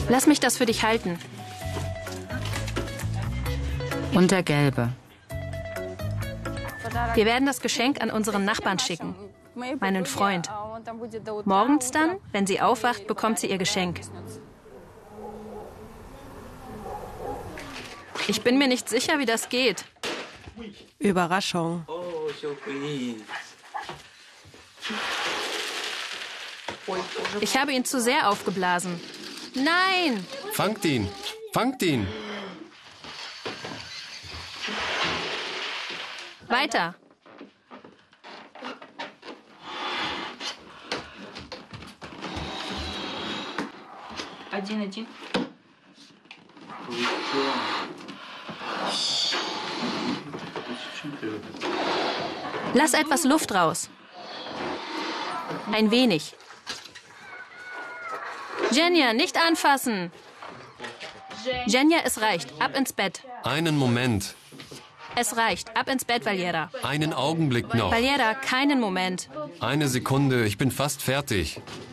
Lass mich das für dich halten. Und der Gelbe. Wir werden das Geschenk an unseren Nachbarn schicken, meinen Freund. Morgens dann, wenn sie aufwacht, bekommt sie ihr Geschenk. Ich bin mir nicht sicher, wie das geht. Überraschung. Ich habe ihn zu sehr aufgeblasen. Nein! Fangt ihn! Fangt ihn! Weiter! Lass etwas Luft raus. Ein wenig. Genya, nicht anfassen. Genya, es reicht. Ab ins Bett. Einen Moment. Es reicht. Ab ins Bett, Valera. Einen Augenblick noch. Valera, keinen Moment. Eine Sekunde, ich bin fast fertig.